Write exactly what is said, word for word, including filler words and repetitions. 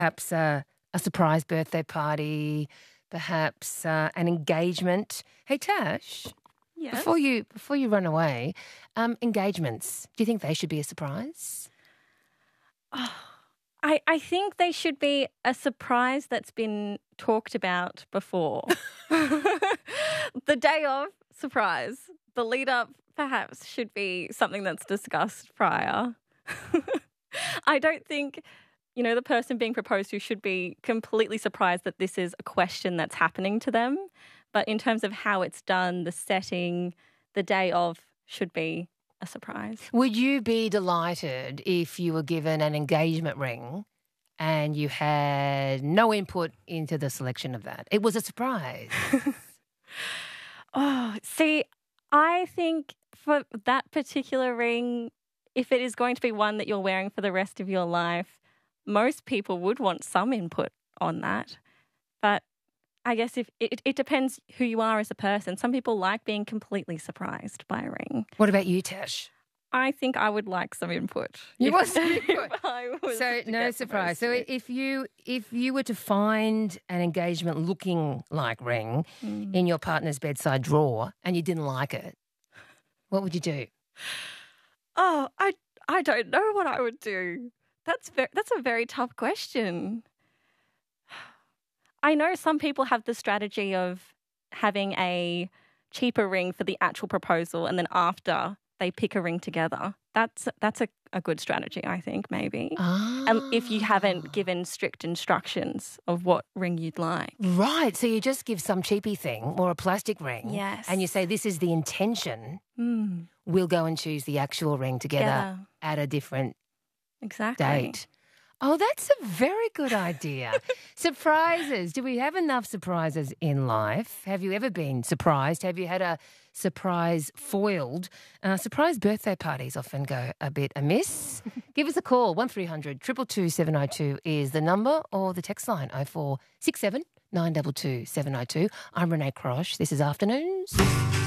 perhaps uh, a surprise birthday party, perhaps uh, an engagement. Hey, Tash, Yes. before you before you run away, um, engagements, do you think they should be a surprise? Oh, I, I think they should be a surprise that's been talked about before. The day of, surprise. The lead up, perhaps, should be something that's discussed prior. I don't think, you know, the person being proposed to should be completely surprised that this is a question that's happening to them. But in terms of how it's done, the setting, the day of should be a surprise. Would you be delighted if you were given an engagement ring and you had no input into the selection of that? It was a surprise. Oh, see, I think for that particular ring, if it is going to be one that you're wearing for the rest of your life, most people would want some input on that. But I guess if it, it depends who you are as a person. Some people like being completely surprised by a ring. What about you, Tash? I think I would like some input. You if- want some input? if I was So to no get surprise. proposed So to. if you if you were to find an engagement looking like ring Mm. in your partner's bedside drawer and you didn't like it, what would you do? Oh, I I don't know what I would do. That's very, that's a very tough question. I know some people have the strategy of having a cheaper ring for the actual proposal and then after they pick a ring together. That's that's a, a good strategy, I think, maybe. Ah. And if you haven't given strict instructions of what ring you'd like. Right, so you just give some cheapy thing or a plastic ring Yes. and you say this is the intention. Mm, We'll go and choose the actual ring together, Together. at a different exactly. date. Oh, that's a very good idea. Surprises. Do we have enough surprises in life? Have you ever been surprised? Have you had a surprise foiled? Uh, surprise birthday parties often go a bit amiss. Give us a call. one three hundred two two two seven oh two is the number, or the text line oh four six seven nine two two seven oh two. I'm Renee Crosh. This is Afternoons.